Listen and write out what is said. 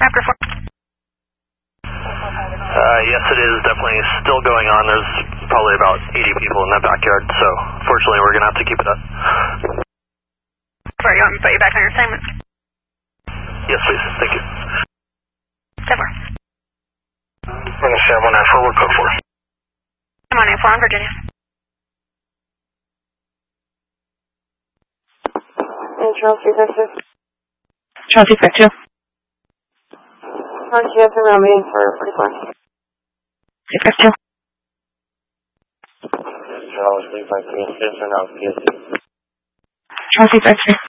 Chapter 4. Yes, it is definitely still going on. There's probably about 80 people in that backyard, so fortunately we're going to have to keep it up. Where, you want me to put you back on your assignment? Yes, please. Thank you. 7-4. We're going to 794, we're code 4. I'm on 4 on Virginia. Charles 352. Charles 352. Charles, you have to round meeting for 44. 352. Charles 353, Station out, PSC. Charles 353.